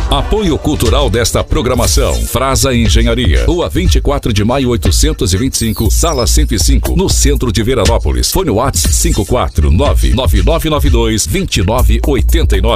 Apoio cultural desta programação. Frasa Engenharia. Rua 24 de maio 825, sala 105, no centro de Veranópolis. Fone WhatsApp 549-9992-2989.